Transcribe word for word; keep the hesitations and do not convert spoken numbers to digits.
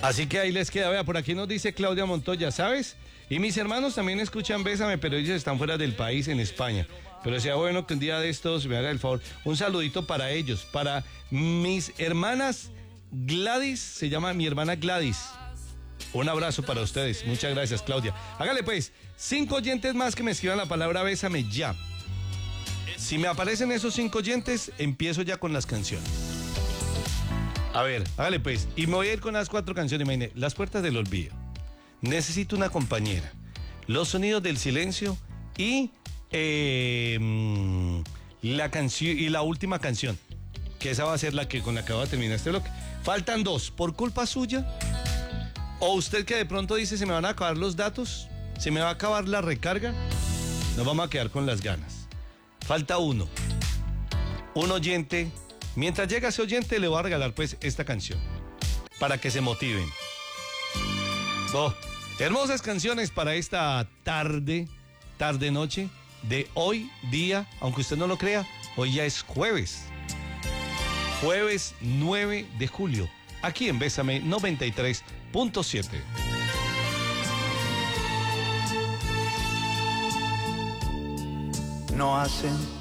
Así que ahí les queda, vea, por aquí nos dice Claudia Montoya, ¿sabes? Y mis hermanos también escuchan Bésame, pero ellos están fuera del país, en España. Pero sea bueno que un día de estos me haga el favor. Un saludito para ellos, para mis hermanas Gladys, se llama mi hermana Gladys. Un abrazo para ustedes, muchas gracias, Claudia. Hágale pues, cinco oyentes más que me escriban la palabra Bésame ya. Si me aparecen esos cinco oyentes, empiezo ya con las canciones. A ver, hágale pues. Y me voy a ir con las cuatro canciones. Imagínate, Las puertas del olvido, Necesito una compañera, Los sonidos del silencio y eh, la canción y la última canción, que esa va a ser la que con la que va a terminar este bloque. Faltan dos, por culpa suya. O usted que de pronto dice, se me van a acabar los datos, se me va a acabar la recarga, nos vamos a quedar con las ganas. Falta uno. Un oyente. Mientras llega ese oyente, le voy a regalar pues esta canción, para que se motiven. Oh, hermosas canciones para esta tarde, tarde-noche de hoy día, aunque usted no lo crea, hoy ya es jueves. Jueves nueve de julio, aquí en Bésame noventa y tres punto siete. No hacen